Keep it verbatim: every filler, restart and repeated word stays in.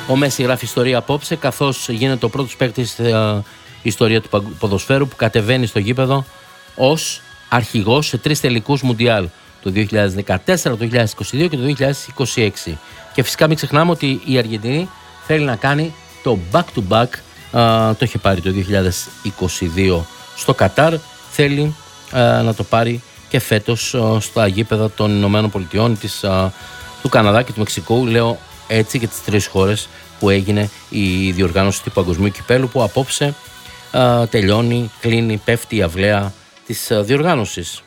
Ο Μέση γράφει ιστορία απόψε, καθώς γίνεται ο πρώτος παίκτης στην ιστορία του ποδοσφαίρου που κατεβαίνει στο γήπεδο ως αρχηγός σε τρεις τελικούς Μουντιάλ, το δύο χιλιάδες δεκατέσσερα, το δύο χιλιάδες είκοσι δύο και το δύο χιλιάδες είκοσι έξι. Και φυσικά μην ξεχνάμε ότι η Αργεντινή θέλει να κάνει το back-to-back, α, το είχε πάρει το δύο χιλιάδες είκοσι δύο στο Κατάρ, θέλει α, να το πάρει και φέτος α, στα γήπεδα των Ηνωμένων Πολιτειών, της, α, του Καναδά και του Μεξικού, λέω έτσι και τις τρεις χώρες που έγινε η διοργάνωση του Παγκοσμίου Κυπέλου, που απόψε α, τελειώνει, κλείνει, πέφτει η αυλαία της α, διοργάνωσης.